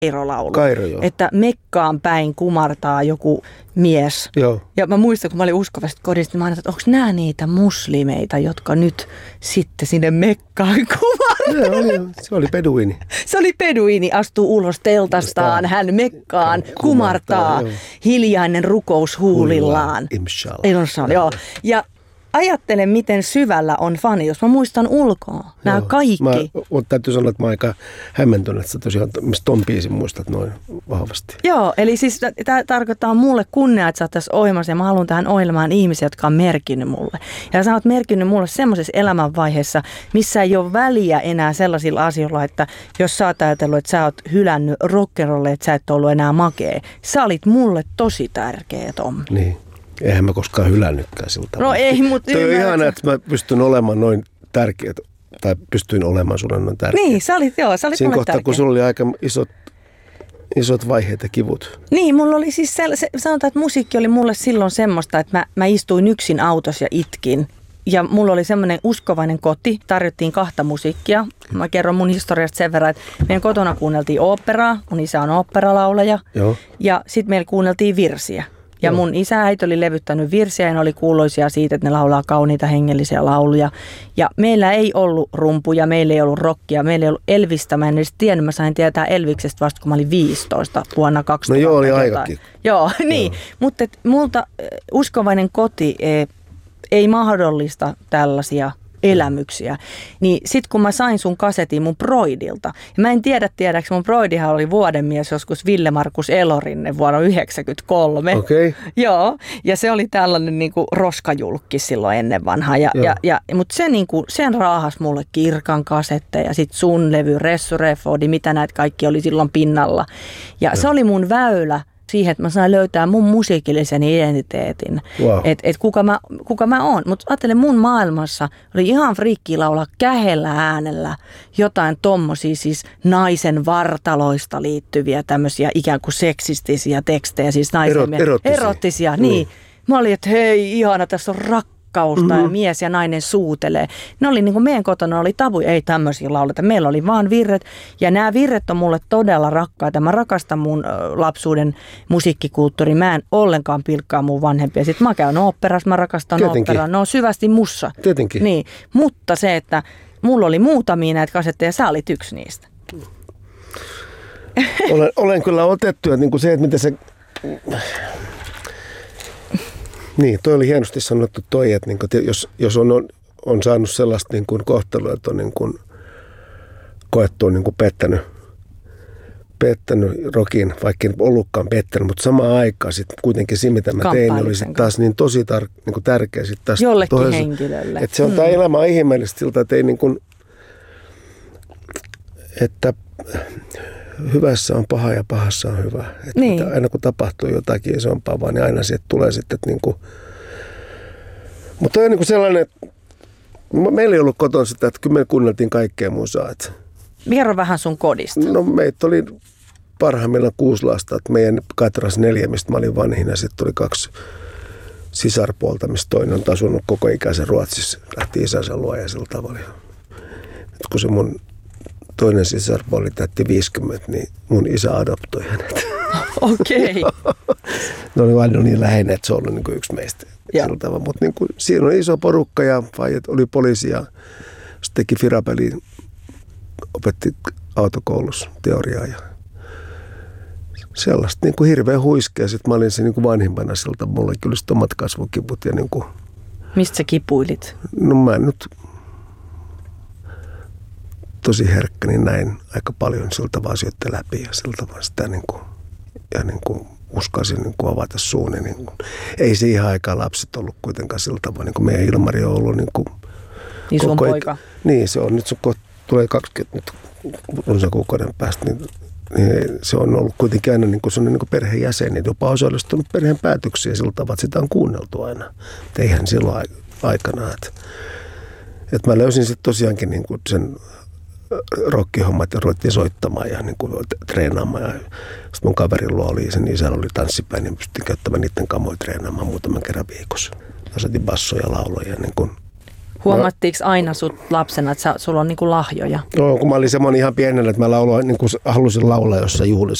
Kairo-laulu. Kairo, joo. Että Mekkaan päin kumartaa joku mies. Joo. Ja mä muistan, kun mä olin uskovasti kodissa, niin mä ajattelin, että onko nämä niitä muslimeita, jotka nyt sitten sinne Mekkaan kumartaa. Joo, se oli beduini. Se oli beduini, astuu ulos teltastaan, hän Mekkaan kumartaa, hiljainen rukous huulillaan. Inshallah. Joo. Ja ajattelen, miten syvällä on fani, jos mä muistan ulkoa. Nämä kaikki. Täytyy sanoa, että mä aika hämmentynyt, että sä tosiaan, mistä ton biisin muistat noin vahvasti. Joo, eli siis tämä tarkoittaa mulle kunnia, että sä oot tässä ohjelmassa ja mä haluan tähän ohjelmaan ihmisiä, jotka on merkinnyt mulle. Ja sä oot merkinnyt mulle semmoisessa elämänvaiheessa, missä ei ole väliä enää sellaisilla asioilla, että jos sä oot ajatellut, että sä oot hylännyt rock'n'rolle, että sä et ollut enää makea. Sä olit mulle tosi tärkeä, Tom. Niin. Eihän mä koskaan hylännytkään siltä. No ei, mutta on ihana, että mä pystyn olemaan noin tärkeä, tai pystyin olemaan sulle noin tärkeä. Niin, sä olit siinä kohtaa, tärkeä. Kun sulla oli aika isot vaiheet ja kivut. Niin, mulla oli siis sanotaan, että musiikki oli mulle silloin semmoista, että mä istuin yksin autossa ja itkin. Ja mulla oli semmoinen uskovainen koti, tarjottiin 2 musiikkia. Mä kerron mun historiasta sen verran, että meidän kotona kuunneltiin oopperaa, mun isä on oopperalaulaja. Joo. Ja sitten meillä kuunneltiin virsiä. Ja mun isä ja äiti oli levyttänyt virsiä ja ne oli kuuloisia siitä, että ne laulaa kauniita hengellisiä lauluja. Ja meillä ei ollut rumpuja, meillä ei ollut rockia, meillä ei ollut Elvistä. Mä en edes tiennyt, mä sain tietää Elviksestä vasta kun mä olin 15 vuonna 2000. No joo, oli aikakin. Joo, niin. Mutta multa uskovainen koti ei mahdollista tällaisia elämyksiä. Niin sit kun mä sain sun kasetin mun broidilta, ja mä en tiedäks mun broidihan oli vuodenmies joskus Ville-Markus Elorinne vuonna 1993. Okei. Okay. Joo, ja se oli tällainen niinku roskajulkki silloin ennen vanhaa. Mutta se niinku, sen raahas mulle Kirkan kasetteja, sit sun levy, Ressu Refodi, mitä näitä kaikki oli silloin pinnalla. Ja se oli mun väylä siihen, että mä sain löytää mun musiikillisen identiteetin, wow. että kuka mä oon. Mutta ajattelen, mun maailmassa oli ihan friikkiä laulaa kähellä äänellä jotain tommosia siis naisen vartaloista liittyviä tämmöisiä ikään kuin seksistisiä tekstejä, siis naisen erottisia. Niin. Mä olin, että hei, ihana, tässä on rakkausta ja mies ja nainen suutelee. Ne oli niin kuin meidän kotona oli tabu, ei tämmöisiä lauleta. Meillä oli vaan virret ja nämä virret on mulle todella rakkaita. Mä rakastan mun lapsuuden musiikkikulttuuri. Mä en ollenkaan pilkkaa mun vanhempia. Sitten mä käyn oopperassa, mä rakastan oopperaa. Ne on syvästi mussa. Tietenkin. Niin, mutta se, että mulla oli muutamia näitä kasetteja, sä olit yksi niistä. Olen kyllä otettu, että niin kuin se, että miten se... Niin, toi oli hienosti sanottu toi, että, niin kuin, jos on saanut sellaista niin kuin kohtelua, että on niin kuin, koettu on niin kuin pettänyt rockin, vaikka en ollutkaan pettänyt, mutta samaan aikaan sitten kuitenkin se, mitä mä tein, oli sit taas niin tosi niin kuin tärkeä. Sit taas jollekin toisen, henkilölle. Että se on tämä elämä on ihmeellistä siltä, että ei niin kuin, että hyvässä on paha ja pahassa on hyvä. Että niin. Aina kun tapahtuu jotakin isompaa vaan, niin aina sieltä tulee sitten, että niinku... Mutta on niinku sellainen, että meillä ei ollut kotona sitä, että kyllä me kuunneltiin kaikkea musaa. Kerro vähän sun kodista. No meitä oli parhaimmillaan 6 lasta, että meidän katras 4, mistä mä olin vanhin, ja sitten tuli 2 sisarpuolta, mistä toinen on asunut koko ikäisen Ruotsissa. Lähti isänsä luo ja sillä tavalla. Et kun se mun toinen sisarpuoli täytti 50, niin mun isä adoptoi hänet. Okei. Ne oli vain niin läheinen, että se on ollut niin kuin yksi meistä. Mutta niin siinä oli iso porukka ja oli poliisi ja sitten teki firapeliä, opetti autokoulussa teoriaa ja sellaista niin kuin hirveän huiskea. Sitten mä olin se niin kuin vanhimpana siltä, mulla oli kyllä sitten omat kasvukiput. Ja niin kuin, mistä sä kipuilit? No mä nyt tosi herkkä, niin näin aika paljon siltä asioiden läpi ja siltä vaan sitä niin kuin, ja niin kuin uskaisin niin kuin avata suuni. Niin kuin. Ei siihen aikaan lapset ollut kuitenkaan siltä vaan, niin kuin meidän Ilmari on ollut niin kuin niin sun poika. Niin se on, nyt se tulee 20 nyt runsaan kuukauden päästä, niin se on ollut kuitenkin aina niin kuin sellainen niin kuin perheenjäsen, niin jopa osallistunut perheen päätöksiä siltä tavalla, että sitä on kuunneltu aina. Et eihän silloin aikana, että mä löysin sitten tosiaankin niin kuin sen rockihommat ja ruvettiin soittamaan ja niin kuin treenaamaan. Sitten mun kaverin luo oli, sen isällä oli tanssipäin, niin pystyttiin käyttämään niiden kamoja treenaamaan muutaman kerran viikossa. Mä soitin bassoja, lauloja. Niin kuin. Huomattiinko aina sut lapsena, että sulla on niinku lahjoja? Joo, kun mä olin semmoinen ihan pienenä, että mä halusin laulaa jossain juhlissa.